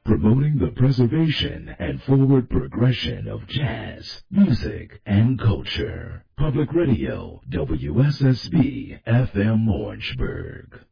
promoting the preservation and forward progression of jazz, music, and culture. Public Radio, WSSB FM Orangeburg.